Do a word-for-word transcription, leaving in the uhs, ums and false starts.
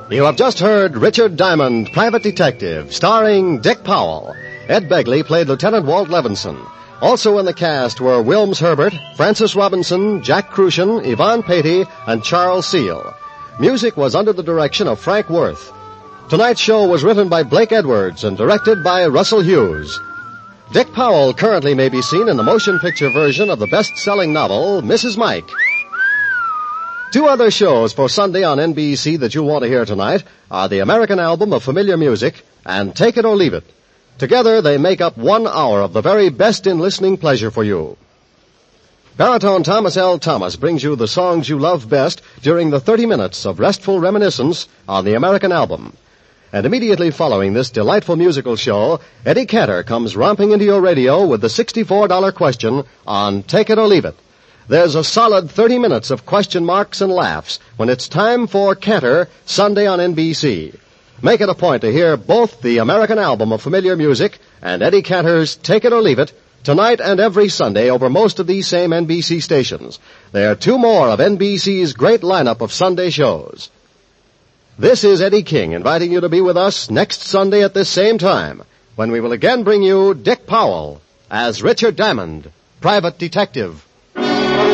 You have just heard Richard Diamond, Private Detective, starring Dick Powell. Ed Begley played Lieutenant Walt Levinson. Also in the cast were Wilms Herbert, Francis Robinson, Jack Crucian, Yvonne Patey, and Charles Seal. Music was under the direction of Frank Worth. Tonight's show was written by Blake Edwards and directed by Russell Hughes. Dick Powell currently may be seen in the motion picture version of the best-selling novel, Missus Mike. Two other shows for Sunday on N B C that you want to hear tonight are the American Album of Familiar Music and Take It or Leave It. Together, they make up one hour of the very best in listening pleasure for you. Baritone Thomas L. Thomas brings you the songs you love best during the thirty minutes of restful reminiscence on the American Album. And immediately following this delightful musical show, Eddie Cantor comes romping into your radio with the sixty-four dollar question on Take It or Leave It. There's a solid thirty minutes of question marks and laughs when it's time for Cantor, Sunday on N B C. Make it a point to hear both the American Album of Familiar Music and Eddie Cantor's Take It or Leave It tonight and every Sunday over most of these same N B C stations. There are two more of N B C's great lineup of Sunday shows. This is Eddie King inviting you to be with us next Sunday at this same time when we will again bring you Dick Powell as Richard Diamond, Private Detective.